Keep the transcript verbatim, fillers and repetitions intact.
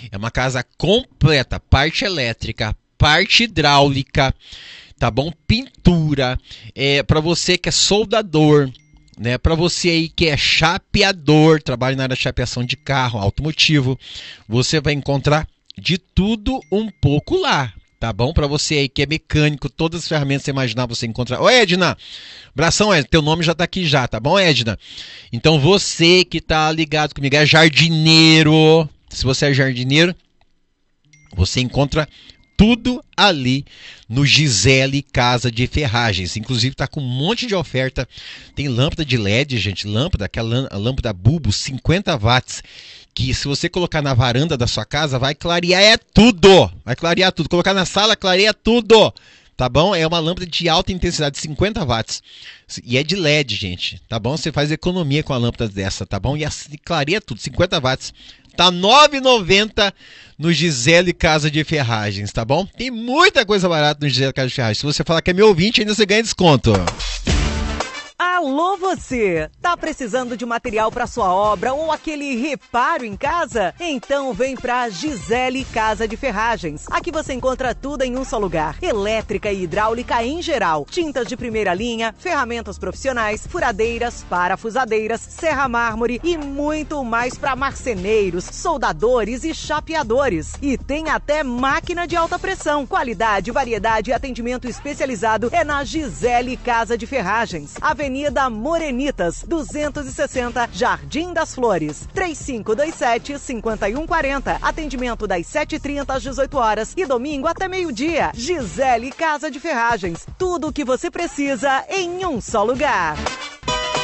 É uma casa completa, parte elétrica, parte hidráulica, tá bom? Pintura, é, para você que é soldador, né? Para você aí que é chapeador, trabalha na área de chapeação de carro, automotivo, você vai encontrar de tudo um pouco lá, tá bom? Para você aí que é mecânico, todas as ferramentas que você imaginar você encontra. Ô Edna, abração Edna, teu nome já tá aqui já, tá bom Edna? Então você que tá ligado comigo, é jardineiro, se você é jardineiro, você encontra tudo ali no Gisele Casa de Ferragens. Inclusive está com um monte de oferta. Tem lâmpada de L E D, gente. Lâmpada, aquela lâmpada bulbo, cinquenta watts. Que se você colocar na varanda da sua casa, vai clarear é tudo. Vai clarear tudo. Colocar na sala, clareia tudo. Tá bom? É uma lâmpada de alta intensidade, cinquenta watts. E é de L E D, gente. Tá bom? Você faz economia com a lâmpada dessa, tá bom? E assim, clareia tudo, cinquenta watts. Tá nove reais e noventa centavos no Gisele Casa de Ferragens, tá bom? Tem muita coisa barata no Gisele Casa de Ferragens. Se você falar que é meu ouvinte, ainda você ganha desconto. Alô você, tá precisando de material para sua obra ou aquele reparo em casa? Então vem pra Gisele Casa de Ferragens. Aqui você encontra tudo em um só lugar. Elétrica e hidráulica em geral. Tintas de primeira linha, ferramentas profissionais, furadeiras, parafusadeiras, serra mármore e muito mais para marceneiros, soldadores e chapeadores. E tem até máquina de alta pressão. Qualidade, variedade e atendimento especializado é na Gisele Casa de Ferragens. Avenida Morenitas, duzentos e sessenta, Jardim das Flores. três cinco dois sete, cinco um quatro zero. Atendimento das sete e trinta às dezoito horas e domingo até meio-dia. Gisele Casa de Ferragens. Tudo o que você precisa em um só lugar.